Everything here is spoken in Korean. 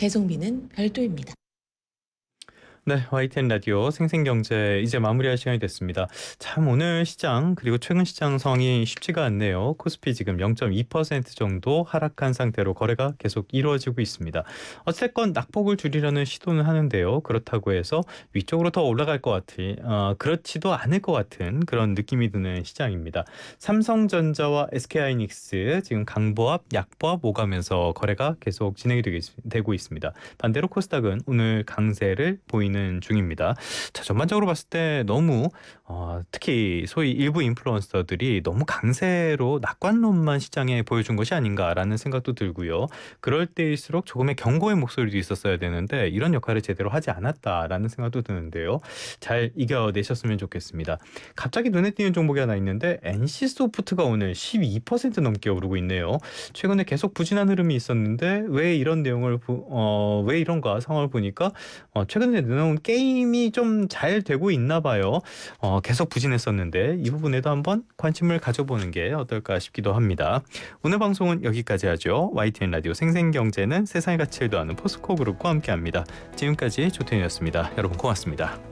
배송비는 별도입니다. 네, YTN 라디오 생생경제 이제 마무리할 시간이 됐습니다. 참 오늘 시장 그리고 최근 시장 상황이 쉽지가 않네요. 코스피 지금 0.2% 정도 하락한 상태로 거래가 계속 이루어지고 있습니다. 어쨌건 낙폭을 줄이려는 시도는 하는데요. 그렇다고 해서 위쪽으로 더 올라갈 것 같은 그렇지도 않을 것 같은 그런 느낌이 드는 시장입니다. 삼성전자와 SK하이닉스 지금 강보합, 약보합 오가면서 거래가 계속 진행이 되고 있습니다. 반대로 코스닥은 오늘 강세를 보이는 중입니다. 자, 전반적으로 봤을 때 너무 특히 소위 일부 인플루언서들이 너무 강세로 낙관론만 시장에 보여준 것이 아닌가라는 생각도 들고요. 그럴 때일수록 조금의 경고의 목소리도 있었어야 되는데 이런 역할을 제대로 하지 않았다라는 생각도 드는데요. 잘 이겨내셨으면 좋겠습니다. 갑자기 눈에 띄는 종목이 하나 있는데 NC소프트가 오늘 12% 넘게 오르고 있네요. 최근에 계속 부진한 흐름이 있었는데 왜 이런 내용을 왜 이런가 상황을 보니까 최근에 내놓은 게임이 좀 잘 되고 있나 봐요. 계속 부진했었는데 이 부분에도 한번 관심을 가져보는 게 어떨까 싶기도 합니다. 오늘 방송은 여기까지 하죠. YTN 라디오 생생경제는 세상의 가치를 더하는 포스코 그룹과 함께합니다. 지금까지 조태현이었습니다. 여러분 고맙습니다.